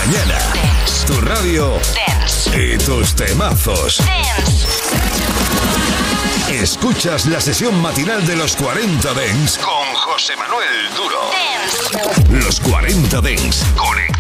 mañana. Dance. Tu radio. Dance. Y tus temazos. Dance. Escuchas la sesión matinal de los 40 Dance con José Manuel Duro. Dance. Los 40 Dance.